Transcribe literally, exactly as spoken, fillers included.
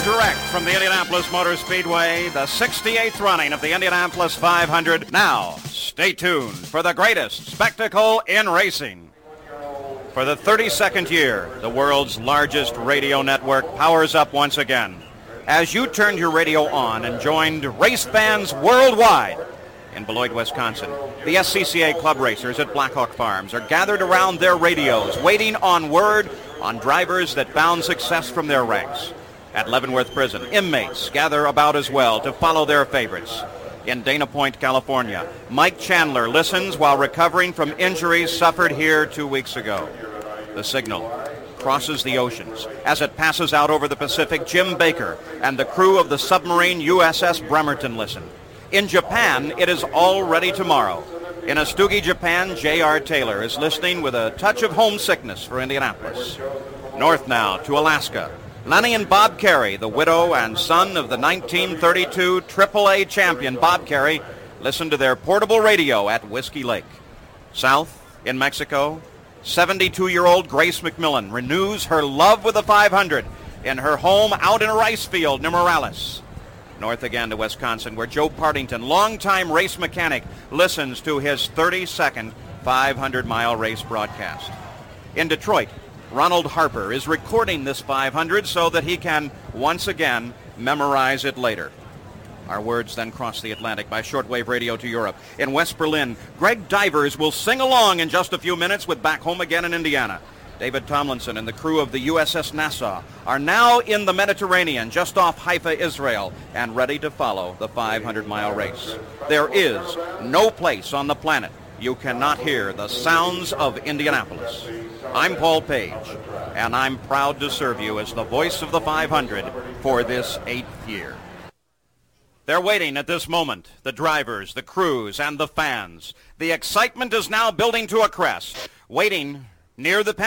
direct from the Indianapolis Motor Speedway, the sixty-eighth running of the Indianapolis five hundred. Now, stay tuned for the greatest spectacle in racing. For the thirty-second year, the world's largest radio network powers up once again. As you turned your radio on and joined race fans worldwide in Beloit, Wisconsin, the S C C A club racers at Blackhawk Farms are gathered around their radios, waiting on word on drivers that found success from their ranks. At Leavenworth Prison, inmates gather about as well to follow their favorites. In Dana Point, California, Mike Chandler listens while recovering from injuries suffered here two weeks ago. The signal crosses the oceans. As it passes out over the Pacific, Jim Baker and the crew of the submarine U S S Bremerton listen. In Japan, it is already tomorrow. In Astugi, Japan, J R. Taylor is listening with a touch of homesickness for Indianapolis. North now to Alaska. Lenny and Bob Carey, the widow and son of the nineteen thirty-two triple A champion Bob Carey, listen to their portable radio at Whiskey Lake. South in Mexico, seventy-two-year-old Grace McMillan renews her love with the five hundred in her home out in a rice field near Morales. North again to Wisconsin, where Joe Partington, longtime race mechanic, listens to his thirty-second five hundred mile race broadcast. In Detroit, Ronald Harper is recording this five hundred so that he can once again memorize it later. Our words then cross the Atlantic by shortwave radio to Europe. In West Berlin, Greg Divers will sing along in just a few minutes with Back Home Again in Indiana. David Tomlinson and the crew of the U S S Nassau are now in the Mediterranean just off Haifa, Israel, and ready to follow the five hundred mile race. There is no place on the planet you cannot hear the sounds of Indianapolis. I'm Paul Page, and I'm proud to serve you as the voice of the five hundred for this eighth year. They're waiting at this moment, the drivers, the crews, and the fans. The excitement is now building to a crest, waiting near the